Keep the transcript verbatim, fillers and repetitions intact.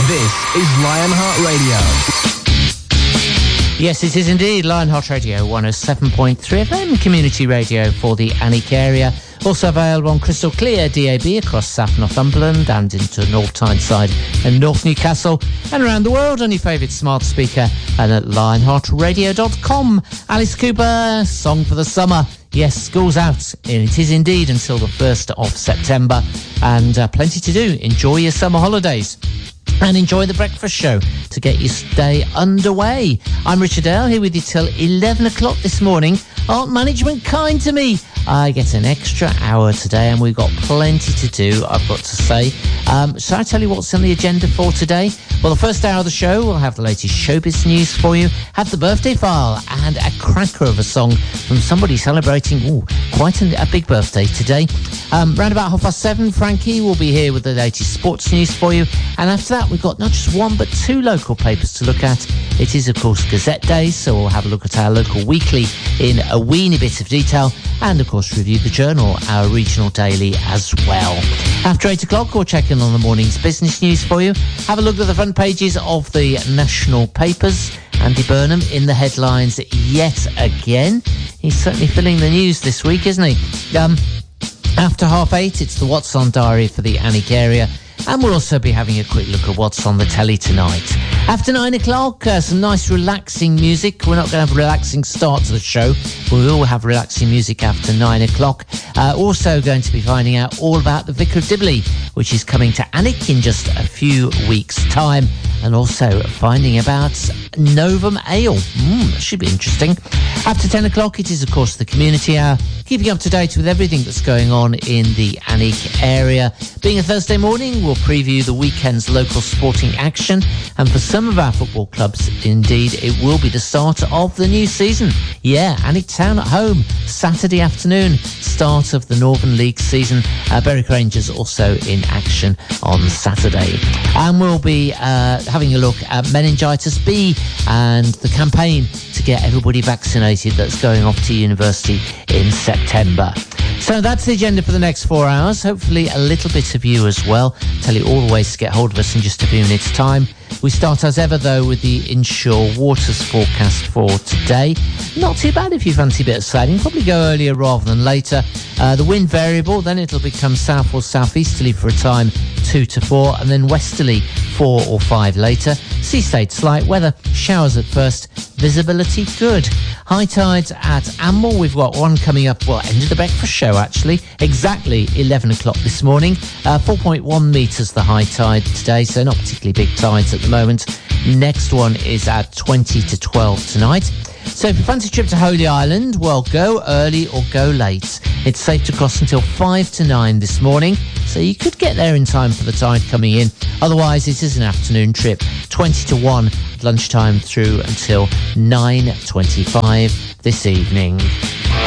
This is Lionheart Radio. Yes, it is indeed Lionheart Radio, one oh seven point three F M, community radio for the Alnwick area. Also available on Crystal Clear D A B across South Northumberland and into North Tyneside and North Newcastle, and around the world on your favourite smart speaker and at lionheart radio dot com. Alice Cooper, Song for the Summer. Yes, school's out, and it is indeed until the first of September, and uh, plenty to do. Enjoy your summer holidays. And enjoy the breakfast show to get your day underway. I'm Richard Dale, here with you till eleven o'clock this morning. Aren't management kind to me? I get an extra hour today, and we've got plenty to do, I've got to say. Um, shall I tell you what's on the agenda for today? Well, the first hour of the show, we'll have the latest showbiz news for you, have the birthday file, and a cracker of a song from somebody celebrating ooh, quite a, a big birthday today. Um, round about half past seven, Frankie will be here with the latest sports news for you. And after that, we've got not just one, but two local papers to look at. It is, of course, Gazette Day, so we'll have a look at our local weekly in a weeny bit of detail. And, of course, review the Journal, our regional daily as well. After eight o'clock, we'll check in on the morning's business news for you. Have a look at the front pages of the national papers. Andy Burnham in the headlines yet again. He's certainly filling the news this week, isn't he? Um, after half eight, it's the What's On Diary for the Alnwick area. And we'll also be having a quick look at what's on the telly tonight. After nine o'clock, uh, some nice relaxing music. We're not going to have a relaxing start to the show, but we will have relaxing music after nine o'clock. Uh, also going to be finding out all about the Vicar of Dibley, which is coming to Alnwick in just a few weeks' time. And also finding about Novum Ale. Mm, that should be interesting. After ten o'clock, it is, of course, the Community Hour, keeping up to date with everything that's going on in the Alnwick area. Being a Thursday morning, we'll preview the weekend's local sporting action. And for some of our football clubs, indeed, it will be the start of the new season. Yeah, Alnwick Town at home, Saturday afternoon, start of the Northern League season. Uh, Berwick Rangers also in action on Saturday. And we'll be uh, having a look at Meningitis B and the campaign to get everybody vaccinated that's going off to university in September. So that's the agenda for the next four hours. Hopefully a little bit of you as well. Tell you all the ways to get hold of us in just a few minutes' time. We start as ever, though, with the inshore waters forecast for today. Not too bad if you fancy a bit of sailing. Probably go earlier rather than later. Uh, the wind variable, then it'll become south or southeasterly for a time, two to four, and then westerly, four or five later. Sea state slight weather, showers at first, visibility good. High tides at Amble, we've got one coming up, well, end of the breakfast show actually, exactly eleven o'clock this morning. Uh, four point one metres the high tide today, so not particularly big tides at the moment. Next one is at twenty to twelve tonight. So if you fancy a trip to Holy Island, well, go early or go late. It's safe to cross until five to nine this morning, so you could get there in time for the tide coming in. Otherwise, it is an afternoon trip, twenty to one lunchtime through until nine twenty-five this evening.